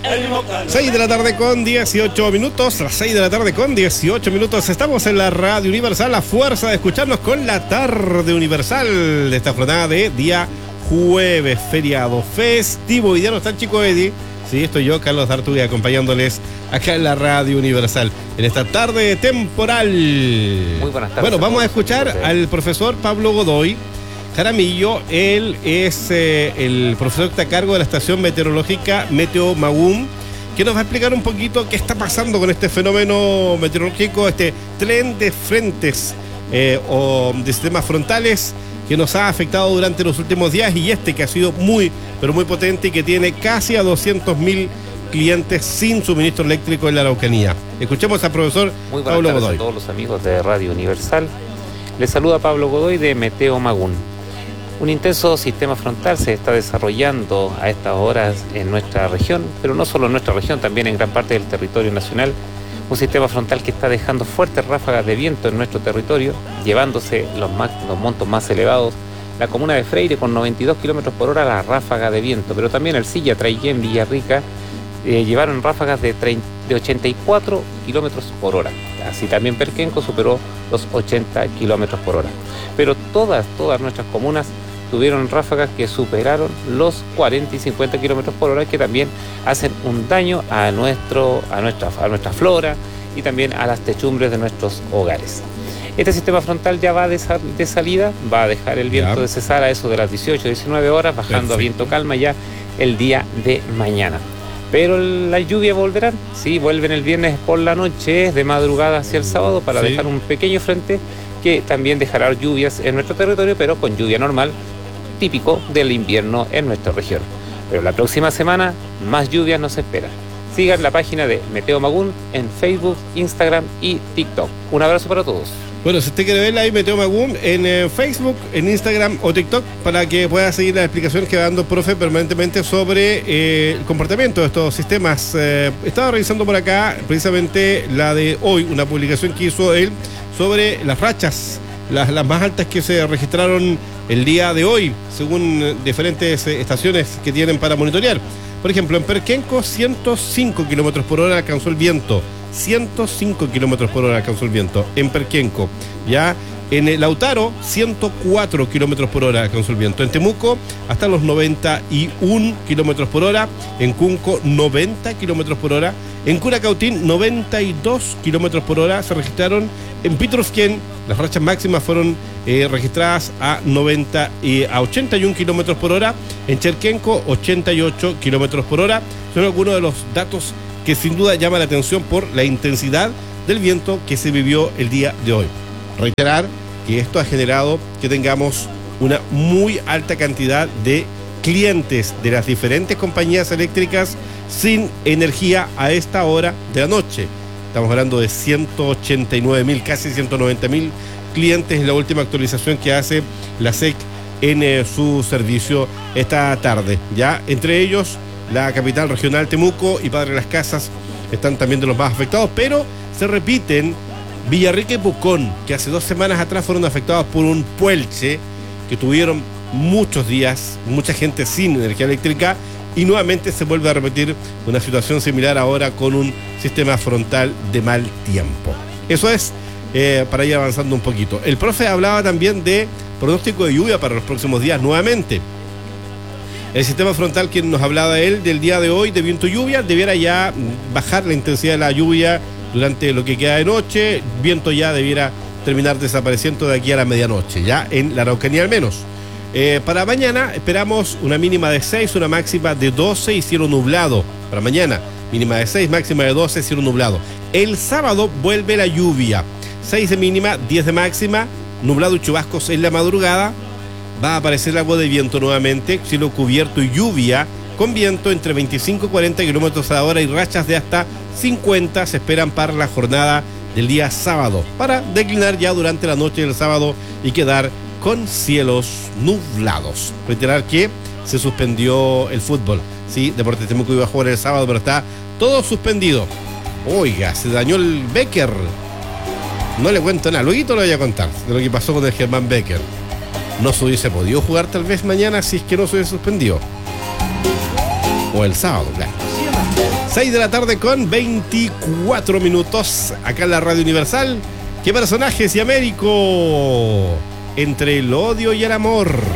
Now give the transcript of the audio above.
6 de la tarde con 18 minutos, las 6 de la tarde con 18 minutos, estamos en la Radio Universal, la fuerza de escucharnos con la tarde universal de esta jornada de día jueves, feriado, festivo. Y ya no está el chico Eddie, sí, estoy yo, Carlos D'Arturi, acompañándoles acá en la Radio Universal, en esta tarde temporal. Muy buenas tardes. Bueno, vamos a escuchar al profesor Pablo Godoy Jaramillo. Él es el profesor que está a cargo de la estación meteorológica Meteo Magún, que nos va a explicar un poquito qué está pasando con este fenómeno meteorológico, este tren de frentes o de sistemas frontales que nos ha afectado durante los últimos días, y este que ha sido muy, pero muy potente y que tiene casi a 200.000 clientes sin suministro eléctrico en la Araucanía. Escuchemos al profesor Pablo Godoy. Muy buenas tardes a todos los amigos de Radio Universal. Les saluda Pablo Godoy de Meteo Magún. Un intenso sistema frontal se está desarrollando a estas horas en nuestra región, pero no solo en nuestra región, también en gran parte del territorio nacional. Un sistema frontal que está dejando fuertes ráfagas de viento en nuestro territorio, llevándose los montos más elevados. La comuna de Freire con 92 kilómetros por hora la ráfaga de viento, pero también el Silla, Traillén, Villarrica llevaron ráfagas de 84 kilómetros por hora. Así también Perquenco superó los 80 kilómetros por hora. Pero todas nuestras comunas tuvieron ráfagas que superaron los 40 y 50 kilómetros por hora, que también hacen un daño a nuestra flora y también a las techumbres de nuestros hogares. Este sistema frontal ya va de salida, va a dejar el viento de cesar a eso de las 18, 19 horas, bajando a viento calma ya el día de mañana. Pero las lluvias volverán, sí, vuelven el viernes por la noche, de madrugada hacia el sábado, para dejar un pequeño frente que también dejará lluvias en nuestro territorio, pero con lluvia normal, típico del invierno en nuestra región. Pero la próxima semana más lluvias nos esperan. Sigan la página de Meteo Magún en Facebook, Instagram y TikTok. Un abrazo para todos. Bueno, si usted quiere verla ahí, Meteo Magún, en Facebook, en Instagram o TikTok, para que pueda seguir las explicaciones que va dando el profe permanentemente sobre el comportamiento de estos sistemas. Estaba revisando por acá precisamente la de hoy, una publicación que hizo él sobre las rachas, las más altas que se registraron el día de hoy, según diferentes estaciones que tienen para monitorear. Por ejemplo, en Perquenco, 105 kilómetros por hora alcanzó el viento. 105 kilómetros por hora alcanzó el viento en Perquenco. Ya en el Lautaro, 104 kilómetros por hora alcanzó el viento. En Temuco, hasta los 91 kilómetros por hora. En Cunco, 90 kilómetros por hora. En Curacautín, 92 kilómetros por hora se registraron. En Pitrufquén, las rachas máximas fueron registradas a 81 kilómetros por hora. En Cherquenco, 88 kilómetros por hora. Son algunos de los datos que sin duda llama la atención por la intensidad del viento que se vivió el día de hoy. Reiterar que esto ha generado que tengamos una muy alta cantidad de clientes de las diferentes compañías eléctricas sin energía a esta hora de la noche. Estamos hablando de 189.000, casi 190.000 clientes en la última actualización que hace la SEC en su servicio esta tarde. Ya entre ellos, la capital regional Temuco y Padre Las Casas están también de los más afectados, pero se repiten Villarrica y Pucón, que hace 2 semanas atrás fueron afectados por un puelche, que tuvieron muchos días, mucha gente sin energía eléctrica, y nuevamente se vuelve a repetir una situación similar ahora con un sistema frontal de mal tiempo. Eso es para ir avanzando un poquito. El profe hablaba también de pronóstico de lluvia para los próximos días nuevamente. El sistema frontal que nos hablaba él del día de hoy de viento y lluvia debiera ya bajar la intensidad de la lluvia durante lo que queda de noche. Viento ya debiera terminar desapareciendo de aquí a la medianoche, ya en la Araucanía al menos. Para mañana esperamos una mínima de 6, una máxima de 12 y cielo nublado. Para mañana, mínima de 6, máxima de 12, cielo nublado. El sábado vuelve la lluvia. 6 de mínima, 10 de máxima, nublado y chubascos en la madrugada. Va a aparecer algo de viento nuevamente, cielo cubierto y lluvia, con viento entre 25 y 40 kilómetros a la hora y rachas de hasta 50 se esperan para la jornada del día sábado, para declinar ya durante la noche del sábado y quedar con cielos nublados. Reiterar que se suspendió el fútbol, sí, Deportes Temuco iba a jugar el sábado, pero está todo suspendido. Oiga, se dañó el Becker. No le cuento nada, luego lo voy a contar de lo que pasó con el Germán Becker. No se hubiese podido jugar tal vez mañana si es que no se hubiese suspendido. O el sábado, claro. 6 de la tarde con 24 minutos acá en la Radio Universal. ¿Qué personajes y Américo? Entre el odio y el amor.